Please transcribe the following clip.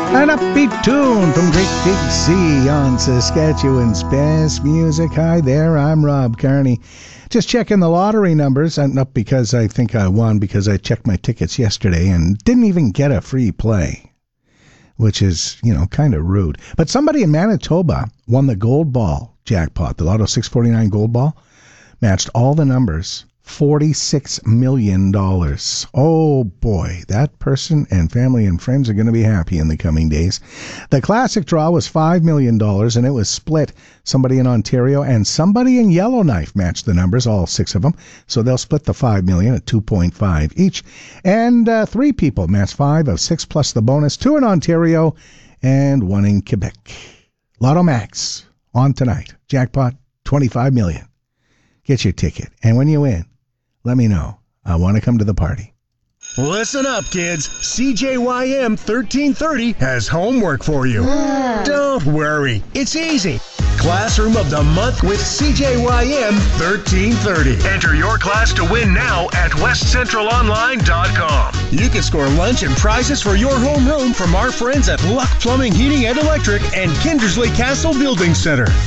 An upbeat tune from Great Big Sea on Saskatchewan's best music. Hi there, I'm Rob Carney. Just checking the lottery numbers, not because I think I won, because I checked my tickets yesterday and didn't even get a free play, which is, kind of rude. But somebody in Manitoba won the Gold Ball jackpot, the Lotto 649 Gold Ball, matched all the numbers. $46 million. Oh boy, that person and family and friends are going to be happy in the coming days. The classic draw was $5 million and it was split. Somebody in Ontario and somebody in Yellowknife matched the numbers, all six of them. So they'll split the $5 million at 2.5 each. And three people matched 5 of 6 plus the bonus, 2 in Ontario and 1 in Quebec. Lotto Max on tonight. Jackpot, $25 million. Get your ticket. And when you win, let me know. I want to come to the party. Listen up, kids. CJYM 1330 has homework for you. Don't worry. It's easy. Classroom of the Month with CJYM 1330. Enter your class to win now at westcentralonline.com. You can score lunch and prizes for your homeroom from our friends at Luck Plumbing, Heating, and Electric and Kindersley Castle Building Center.